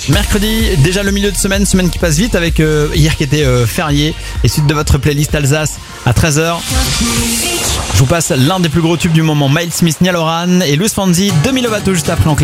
Mercredi, déjà le milieu de semaine qui passe vite avec hier qui était férié. Et suite de votre playlist Alsace à 13h. Je vous passe l'un des plus gros tubes du moment, Miles Smith, Niall Horan et Luis Fonsi, Demi Lovato juste après en